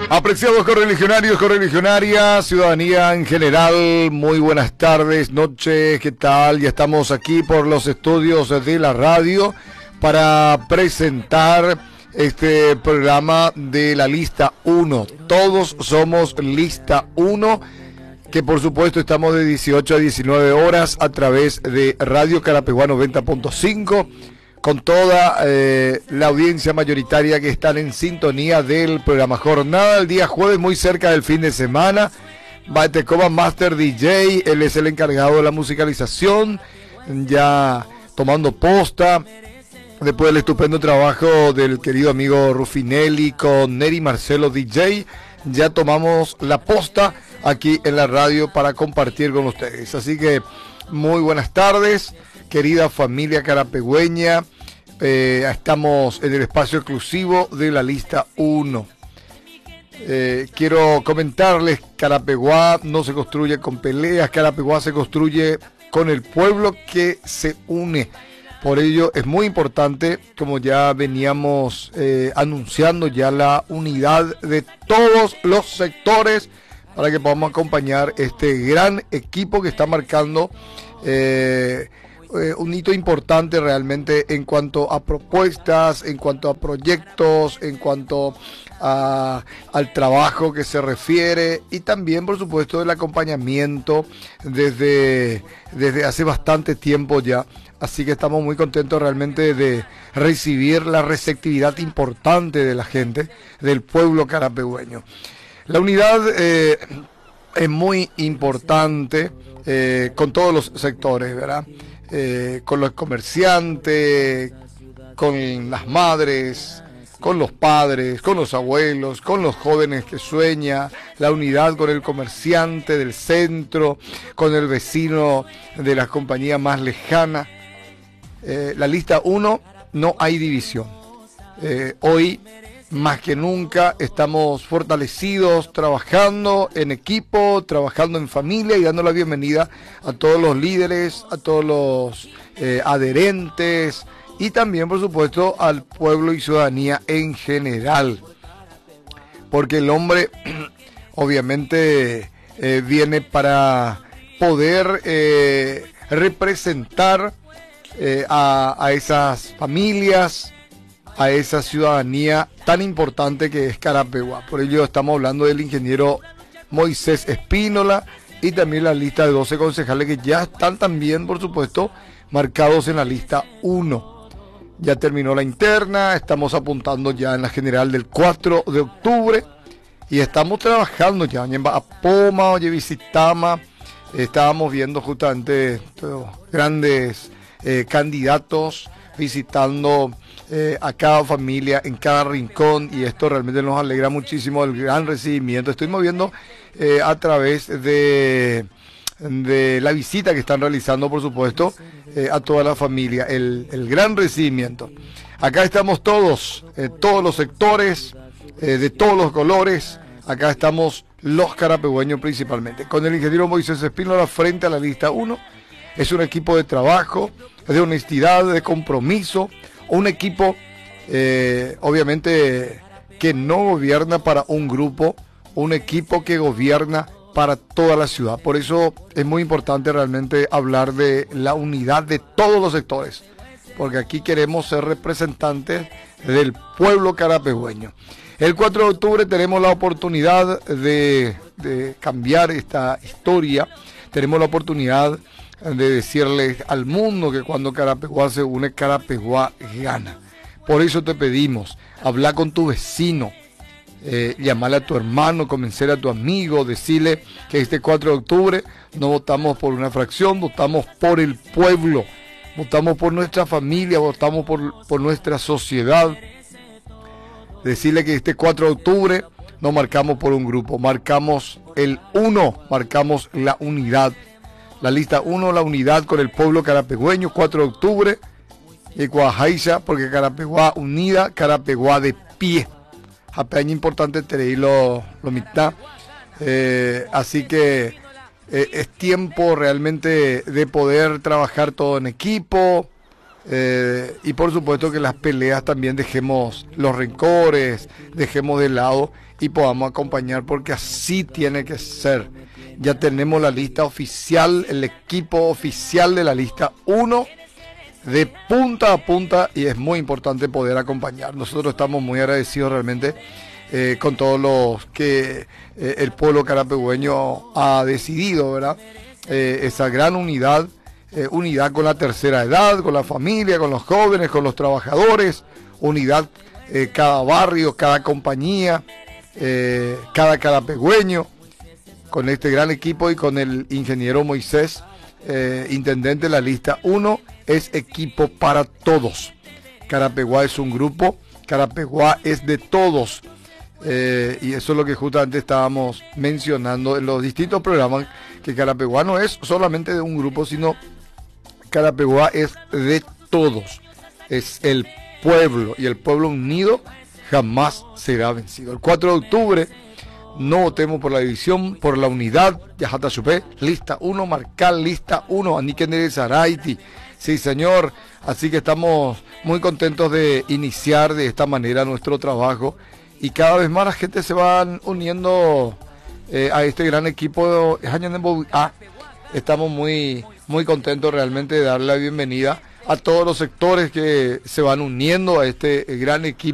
Apreciados correligionarios, correligionarias, ciudadanía en general, muy buenas tardes, noches, ¿qué tal? Ya estamos aquí por los estudios de la radio para presentar este programa de la lista 1. Todos somos lista 1, que por supuesto estamos de 18 a 19 horas a través de Radio Carapeguá 90.5. Con toda la audiencia mayoritaria que están en sintonía del programa. Jornada del día jueves, muy cerca del fin de semana. Batecoba Master DJ, él es el encargado de la musicalización, ya tomando posta, después del estupendo trabajo del querido amigo Rufinelli con Neri Marcelo DJ, ya tomamos la posta aquí en la radio para compartir con ustedes. Así que muy buenas tardes, querida familia carapegüeña. Estamos en el espacio exclusivo de la lista 1. Quiero comentarles, Carapeguá no se construye con peleas, Carapeguá se construye con el pueblo que se une. Por ello es muy importante, como ya veníamos anunciando, ya la unidad de todos los sectores para que podamos acompañar este gran equipo que está marcando un hito importante realmente en cuanto a propuestas, en cuanto a proyectos, en cuanto al trabajo que se refiere y también por supuesto el acompañamiento desde hace bastante tiempo ya. Así que estamos muy contentos realmente de recibir la receptividad importante de la gente, del pueblo carapegüeño. La unidad es muy importante con todos los sectores, ¿verdad? Con los comerciantes, con las madres, con los padres, con los abuelos, con los jóvenes que sueñan, la unidad con el comerciante del centro, con el vecino de la compañía más lejana. La lista 1, no hay división. Hoy, más que nunca, estamos fortalecidos, trabajando en equipo, trabajando en familia y dando la bienvenida a todos los líderes, a todos los adherentes y también, por supuesto, al pueblo y ciudadanía en general. Porque el hombre, obviamente, viene para poder representar a esas familias, a esa ciudadanía tan importante que es Carapeguá. Por ello estamos hablando del ingeniero Moisés Espínola y también la lista de 12 concejales que ya están también, por supuesto, marcados en la lista 1. Ya terminó la interna, estamos apuntando ya en la general del 4 de octubre y estamos trabajando ya en Apoma, oye, Visitama. Estábamos viendo justamente estos grandes candidatos visitando a cada familia, en cada rincón, y esto realmente nos alegra muchísimo el gran recibimiento. Estoy moviendo a través de la visita que están realizando, por supuesto, a toda la familia, el gran recibimiento. Acá estamos todos, todos los sectores, de todos los colores. Acá estamos los carapegüeños principalmente, con el ingeniero Moisés Espínola frente a la lista 1. Es un equipo de trabajo, de honestidad, de compromiso, un equipo obviamente que no gobierna para un grupo, un equipo que gobierna para toda la ciudad. Por eso es muy importante realmente hablar de la unidad de todos los sectores, porque aquí queremos ser representantes del pueblo carapegüeño. El 4 de octubre tenemos la oportunidad de cambiar esta historia, tenemos la oportunidad de decirle al mundo que cuando Carapeguá se une, Carapeguá gana. Por eso te pedimos, habla con tu vecino, llamarle a tu hermano, convencer a tu amigo, decirle que este 4 de octubre no votamos por una fracción, votamos por el pueblo, votamos por nuestra familia, votamos por nuestra sociedad. Decirle que este 4 de octubre no marcamos por un grupo, marcamos el 1, marcamos la unidad. La lista 1, la unidad con el pueblo carapegüeño, 4 de octubre, y Cuajaiza, porque Carapeguá unida, Carapeguá de pie. Apenas importante tener lo mitad. Así que es tiempo realmente de poder trabajar todo en equipo, Y por supuesto que las peleas también dejemos los rencores, dejemos de lado y podamos acompañar, porque así tiene que ser. Ya tenemos la lista oficial, el equipo oficial de la lista 1 de punta a punta, y es muy importante poder acompañar. Nosotros estamos muy agradecidos realmente con todos los que el pueblo carapegüeño ha decidido, ¿verdad? Esa gran unidad. Unidad con la tercera edad, con la familia, con los jóvenes, con los trabajadores, unidad cada barrio, cada compañía, cada carapegüeño, con este gran equipo y con el ingeniero Moisés, intendente de la lista 1, es equipo para todos. Carapeguá es un grupo, Carapeguá es de todos, y eso es lo que justamente estábamos mencionando en los distintos programas, que Carapeguá no es solamente de un grupo, sino Carapeguá es de todos, es el pueblo, y el pueblo unido jamás será vencido. El 4 de octubre, no votemos por la división, por la unidad. Yajata Chupé, lista 1, marcar lista 1, Aniken Zaraiti. Sí, señor, así que estamos muy contentos de iniciar de esta manera nuestro trabajo, y cada vez más la gente se van uniendo a este gran equipo. Estamos muy contentos realmente de darle la bienvenida a todos los sectores que se van uniendo a este gran equipo.